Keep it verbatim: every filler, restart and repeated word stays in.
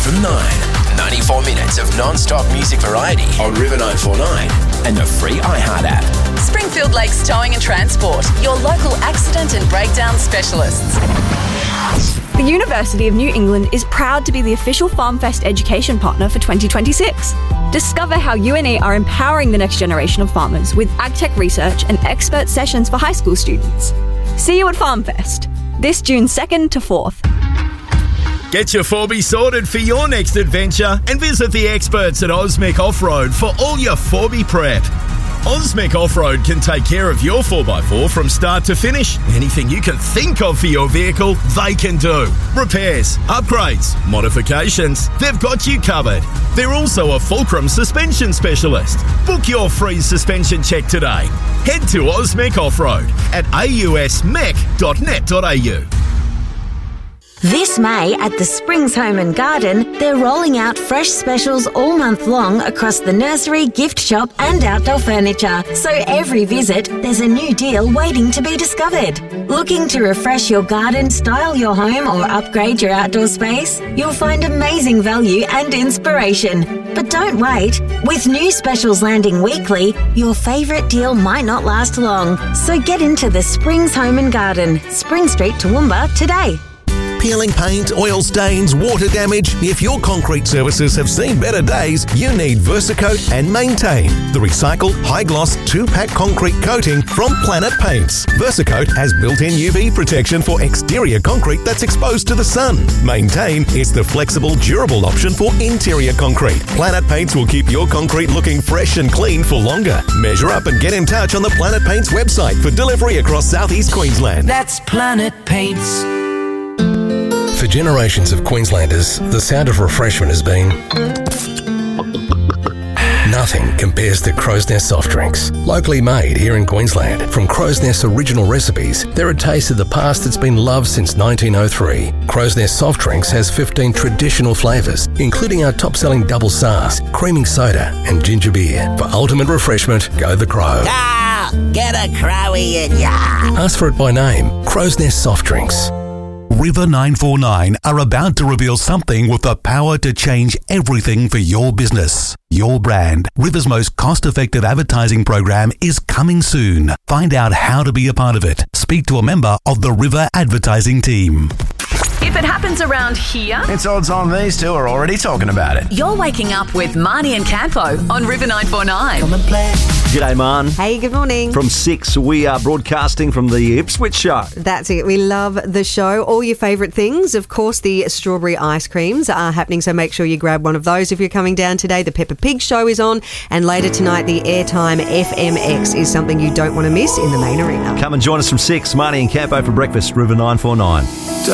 from nine. ninety-four minutes of non-stop music variety on River nine four nine and the free iHeart app. Springfield Lakes Towing and Transport, your local accident and breakdown specialists. The University of New England is proud to be the official FarmFest education partner for twenty twenty-six. Discover how U N E are empowering the next generation of farmers with agtech research and expert sessions for high school students. See you at FarmFest, this June second to fourth. Get your Forby sorted for your next adventure and visit the experts at Osmec Off-Road for all your Forby prep. Osmec Off-Road can take care of your four by four from start to finish. Anything you can think of for your vehicle, they can do. Repairs, upgrades, modifications, they've got you covered. They're also a Fulcrum suspension specialist. Book your free suspension check today. Head to Osmec Off-Road at a u s mec dot net dot a u. This May at the Springs Home and Garden, they're rolling out fresh specials all month long across the nursery, gift shop and outdoor furniture. So every visit, there's a new deal waiting to be discovered. Looking to refresh your garden, style your home or upgrade your outdoor space? You'll find amazing value and inspiration. But don't wait. With new specials landing weekly, your favourite deal might not last long. So get into the Springs Home and Garden, Spring Street, Toowoomba today. Peeling paint, oil stains, water damage. If your concrete services have seen better days, you need Versacoat and Maintain, the recycled high-gloss two-pack concrete coating from Planet Paints. Versacoat has built-in U V protection for exterior concrete that's exposed to the sun. Maintain is the flexible, durable option for interior concrete. Planet Paints will keep your concrete looking fresh and clean for longer. Measure up and get in touch on the Planet Paints website for delivery across southeast Queensland. That's Planet Paints. For generations of Queenslanders, the sound of refreshment has been... Nothing compares to Crow's Nest soft drinks. Locally made here in Queensland, from Crow's Nest's original recipes, they're a taste of the past that's been loved since nineteen oh three. Crow's Nest soft drinks has fifteen traditional flavours, including our top-selling double S A R, creaming soda and ginger beer. For ultimate refreshment, go the Crow. Ah, get a Crowie in ya. Ask for it by name, Crow's Nest soft drinks. River nine four nine are about to reveal something with the power to change everything for your business. Your brand. River's most cost-effective advertising program is coming soon. Find out how to be a part of it. Speak to a member of the River advertising team. If it happens around here, it's odds on these two are already talking about it. You're waking up with Marnie and Campo on River nine four nine. Come and play. G'day, Marn. Hey, good morning. From six, we are broadcasting from the Ipswich show. That's it. We love the show. All your favourite things. Of course, the strawberry ice creams are happening, so make sure you grab one of those if you're coming down today. The Peppa Pig show is on, and later tonight, the Airtime F M X is something you don't want to miss in the main arena. Come and join us from six, Marnie and Campo for breakfast, River nine four nine.